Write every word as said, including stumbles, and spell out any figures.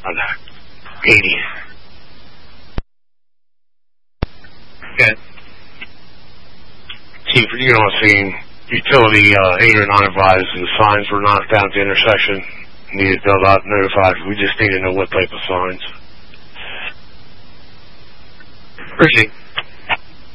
on that. eighty. Yeah. Chief, you know, seeing utility uh, eight or nine advised and the signs were knocked down at the intersection. Needed to know, notified. We just need to know what type of signs. Appreciate it.